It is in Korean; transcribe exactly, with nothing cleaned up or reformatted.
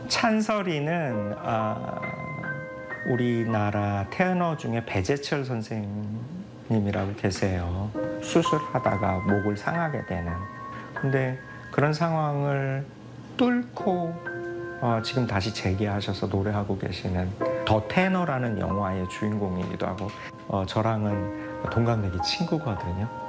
찬설이는 아, 우리나라 테너 중에 배재철 선생님이라고 계세요. 수술하다가 목을 상하게 되는. 근데 그런 상황을 뚫고 어, 지금 다시 재기하셔서 노래하고 계시는 더 테너라는 영화의 주인공이기도 하고 어, 저랑은 동갑내기 친구거든요.